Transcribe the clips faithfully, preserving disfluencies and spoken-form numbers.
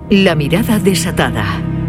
La mirada desatada.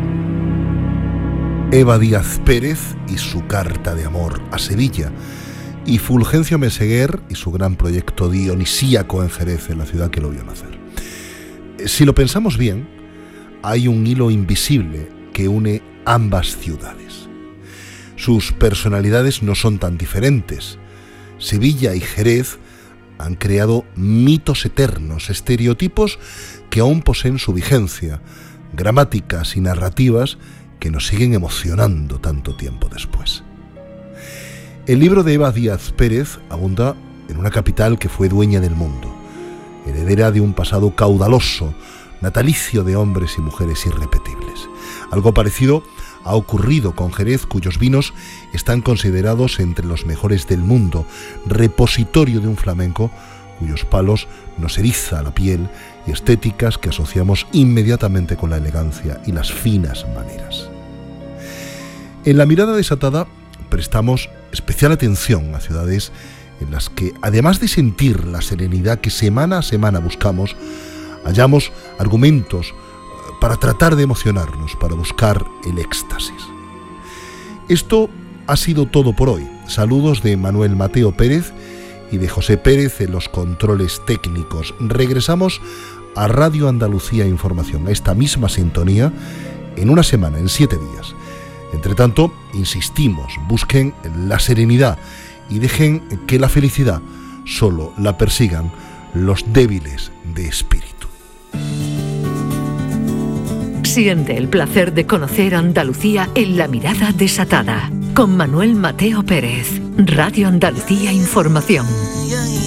Eva Díaz Pérez y su carta de amor a Sevilla, y Fulgencio Meseguer y su gran proyecto dionisíaco en Jerez, en la ciudad que lo vio nacer. Si lo pensamos bien, hay un hilo invisible que une ambas ciudades. Sus personalidades no son tan diferentes. Sevilla y Jerez han creado mitos eternos, estereotipos que aún poseen su vigencia, gramáticas y narrativas que nos siguen emocionando tanto tiempo después. El libro de Eva Díaz Pérez abunda en una capital que fue dueña del mundo, heredera de un pasado caudaloso, natalicio de hombres y mujeres irrepetibles. Algo parecido ha ocurrido con Jerez, cuyos vinos están considerados entre los mejores del mundo, repositorio de un flamenco cuyos palos nos eriza la piel y estéticas que asociamos inmediatamente con la elegancia y las finas maneras. En La mirada desatada prestamos especial atención a ciudades en las que, además de sentir la serenidad que semana a semana buscamos, hallamos argumentos para tratar de emocionarnos, para buscar el éxtasis. Esto ha sido todo por hoy. Saludos de Manuel Mateo Pérez y de José Pérez en los controles técnicos. Regresamos a Radio Andalucía Información, a esta misma sintonía, en una semana, en siete días. Entre tanto, insistimos, busquen la serenidad y dejen que la felicidad solo la persigan los débiles de espíritu. Siente el placer de conocer Andalucía en La mirada desatada, con Manuel Mateo Pérez. Radio Andalucía Información.